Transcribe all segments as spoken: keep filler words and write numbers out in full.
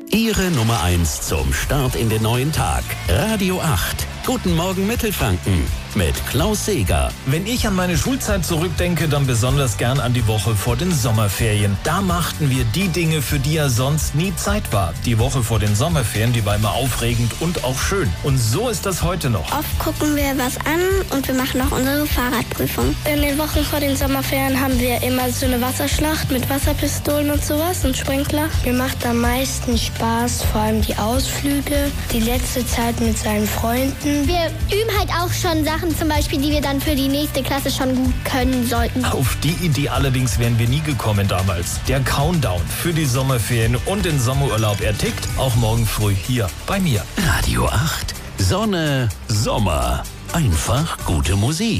Ihre Nummer eins zum Start in den neuen Tag. Radio acht. Guten Morgen Mittelfranken mit Klaus Seeger. Wenn ich an meine Schulzeit zurückdenke, dann besonders gern an die Woche vor den Sommerferien. Da machten wir die Dinge, für die ja sonst nie Zeit war. Die Woche vor den Sommerferien, die war immer aufregend und auch schön. Und so ist das heute noch. Oft gucken wir was an und wir machen auch unsere Fahrradprüfung. In den Wochen vor den Sommerferien haben wir immer so eine Wasserschlacht mit Wasserpistolen und sowas und Sprinkler. Mir macht am meisten Spaß, vor allem die Ausflüge, die letzte Zeit mit seinen Freunden. Wir üben halt auch schon Sachen, zum Beispiel, die wir dann für die nächste Klasse schon gut können sollten. Auf die Idee allerdings wären wir nie gekommen damals. Der Countdown für die Sommerferien und den Sommerurlaub, er tickt auch morgen früh hier bei mir. Radio acht. Sonne, Sommer. Einfach gute Musik.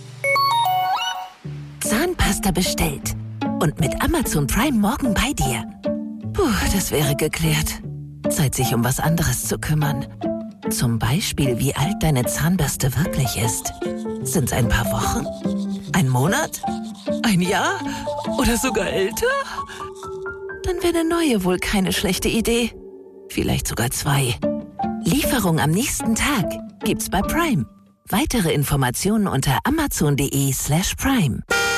Zahnpasta bestellt. Und mit Amazon Prime morgen bei dir. Puh, das wäre geklärt. Zeit, sich um was anderes zu kümmern. Zum Beispiel, wie alt deine Zahnbürste wirklich ist. Sind's ein paar Wochen? Ein Monat? Ein Jahr? Oder sogar älter? Dann wäre eine neue wohl keine schlechte Idee. Vielleicht sogar zwei. Lieferung am nächsten Tag gibt's bei Prime. Weitere Informationen unter amazon.de slash prime.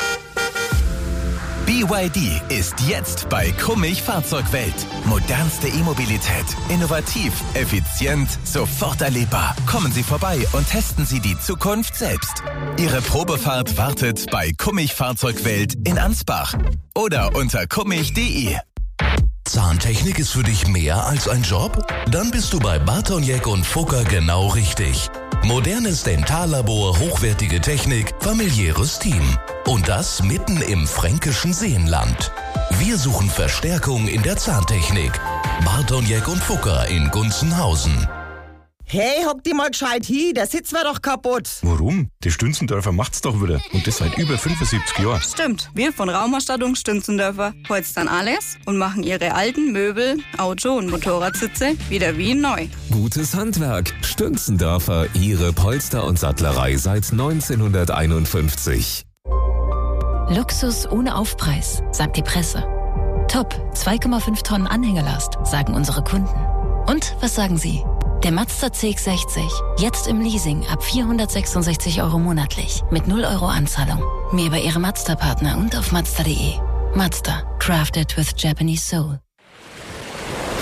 B Y D ist jetzt bei Kummig Fahrzeugwelt. Modernste E-Mobilität. Innovativ, effizient, sofort erlebbar. Kommen Sie vorbei und testen Sie die Zukunft selbst. Ihre Probefahrt wartet bei Kummig Fahrzeugwelt in Ansbach oder unter kummig punkt de. Zahntechnik ist für dich mehr als ein Job? Dann bist du bei Bartoniek und Fucker genau richtig. Modernes Dentallabor, hochwertige Technik, familiäres Team. Und das mitten im fränkischen Seenland. Wir suchen Verstärkung in der Zahntechnik. Bartoniek und Fucker in Gunzenhausen. Hey, hock die mal gescheit hin, der Sitz war doch kaputt. Warum? Die Stünzendörfer macht's doch wieder. Und das seit über fünfundsiebzig Jahren. Stimmt, wir von Raumausstattung Stünzendörfer holzen alles und machen ihre alten Möbel, Auto- und Motorradsitze wieder wie neu. Gutes Handwerk. Stünzendörfer, Ihre Polster- und Sattlerei seit neunzehnhunderteinundfünfzig. Luxus ohne Aufpreis, sagt die Presse. Top, zwei Komma fünf Tonnen Anhängerlast, sagen unsere Kunden. Und was sagen Sie? Der Mazda C X sechzig, jetzt im Leasing ab vierhundertsechsundsechzig Euro monatlich, mit null Euro Anzahlung. Mehr bei Ihrem Mazda-Partner und auf mazda punkt de. Mazda, crafted with Japanese soul.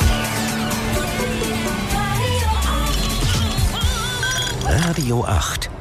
Radio acht.